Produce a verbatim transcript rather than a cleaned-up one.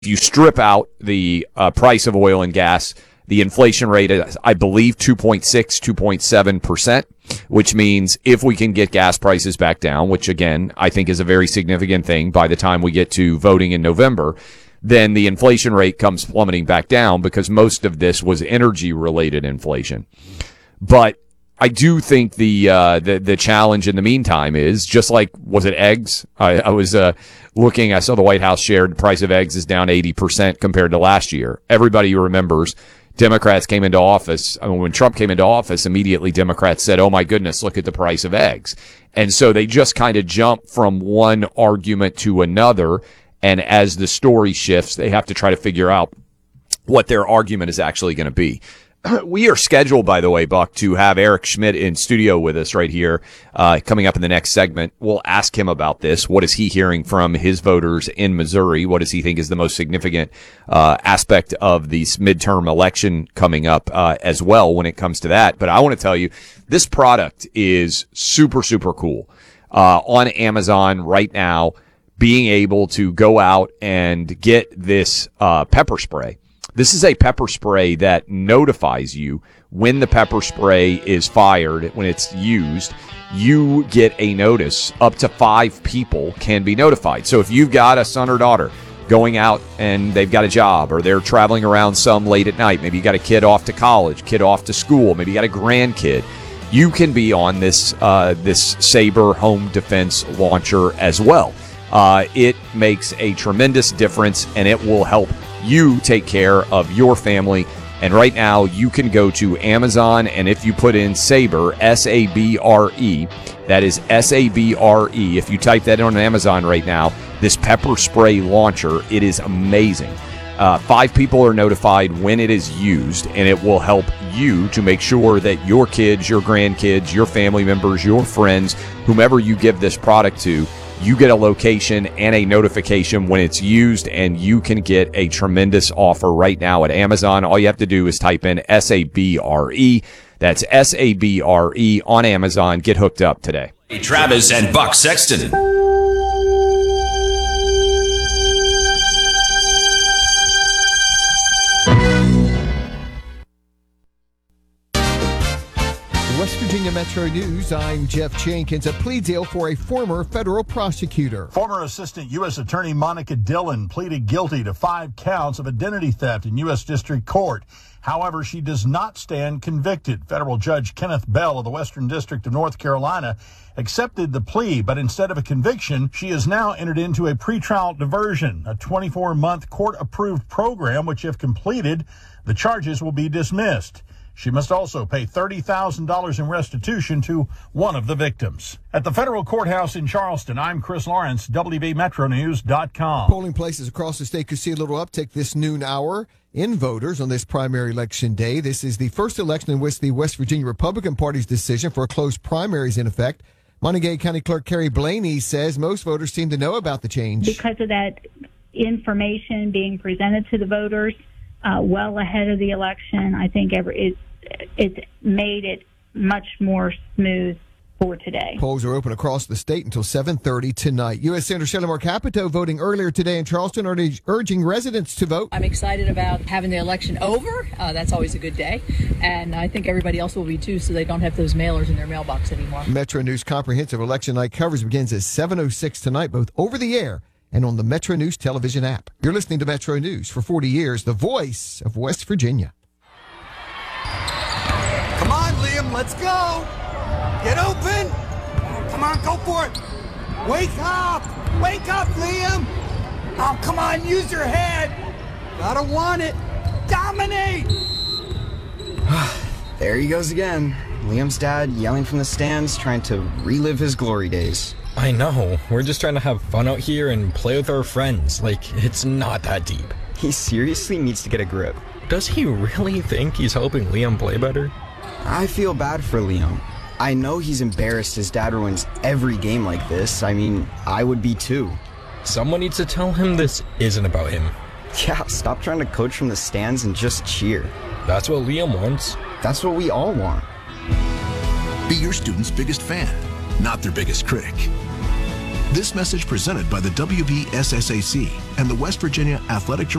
If you strip out the uh, price of oil and gas, the inflation rate is, I believe, two point six, two point seven percent, which means if we can get gas prices back down, which, again, I think is a very significant thing by the time we get to voting in November, then the inflation rate comes plummeting back down because most of this was energy-related inflation. But I do think the uh, the the challenge in the meantime is just like, was it eggs? I, I was uh, looking, I saw the White House shared the price of eggs is down eighty percent compared to last year. Everybody remembers Democrats came into office. I mean, when Trump came into office, immediately Democrats said, oh my goodness, look at the price of eggs. And so they just kind of jump from one argument to another. And as the story shifts, they have to try to figure out what their argument is actually going to be. We are scheduled, by the way, Buck, to have Eric Schmidt in studio with us right here, uh, coming up in the next segment. We'll ask him about this. What is he hearing from his voters in Missouri? What does he think is the most significant uh, aspect of this midterm election coming up uh, as well when it comes to that? But I want to tell you, this product is super, super cool. Uh, on Amazon right now, being able to go out and get this uh, pepper spray. This is a pepper spray that notifies you when the pepper spray is fired, when it's used. You get a notice. Up to five people can be notified. So if you've got a son or daughter going out and they've got a job, or they're traveling around some late at night, maybe you got a kid off to college, kid off to school, maybe you got a grandkid, you can be on this uh, this Sabre home defense launcher as well. Uh, it makes a tremendous difference, and it will help you take care of your family. And right now, you can go to Amazon, and if you put in Sabre, S A B R E, that is S A B R E. If you type that in on Amazon right now, this pepper spray launcher, it is amazing. Uh, five people are notified when it is used, and it will help you to make sure that your kids, your grandkids, your family members, your friends, whomever you give this product to, you get a location and a notification when it's used, and you can get a tremendous offer right now at Amazon. All you have to do is type in S A B R E. That's S A B R E on Amazon. Get hooked up today. Hey, Travis and Buck Sexton. West Virginia Metro News, I'm Jeff Jenkins. A plea deal for a former federal prosecutor. Former Assistant U S Attorney Monica Dillon pleaded guilty to five counts of identity theft in U S District Court. However, she does not stand convicted. Federal Judge Kenneth Bell of the Western District of North Carolina accepted the plea, but instead of a conviction, she has now entered into a pretrial diversion, a twenty-four month court-approved program, which, if completed, the charges will be dismissed. She must also pay thirty thousand dollars in restitution to one of the victims. At the federal courthouse in Charleston, I'm Chris Lawrence, W V Metro News dot com. Polling places across the state could see a little uptick this noon hour in voters on this primary election day. This is the first election in which the West Virginia Republican Party's decision for a closed primary is in effect. Montague County Clerk Carrie Blaney says most voters seem to know about the change. Because of that information being presented to the voters Uh, well ahead of the election, I think every, it's, it's made it much more smooth for today. Polls are open across the state until seven thirty tonight. U S Senator Shelley Moore Capito voting earlier today in Charleston, urging residents to vote. I'm excited about having the election over. Uh, that's always a good day. And I think everybody else will be too, so they don't have those mailers in their mailbox anymore. Metro News comprehensive election night coverage begins at seven oh six tonight, both over the air and on the Metro News television app. You're listening to Metro News for forty years, the voice of West Virginia. Come on, Liam, let's go. Get open. Come on, go for it. Wake up. Wake up, Liam. Oh, come on, use your head. Gotta want it. Dominate. There he goes again. Liam's dad yelling from the stands, trying to relive his glory days. I know. We're just trying to have fun out here and play with our friends. Like, it's not that deep. He seriously needs to get a grip. Does he really think he's helping Liam play better? I feel bad for Liam. I know he's embarrassed his dad ruins every game like this. I mean, I would be too. Someone needs to tell him this isn't about him. Yeah, stop trying to coach from the stands and just cheer. That's what Liam wants. That's what we all want. Be your student's biggest fan, not their biggest critic. This message presented by the W V S S A C and the West Virginia Athletic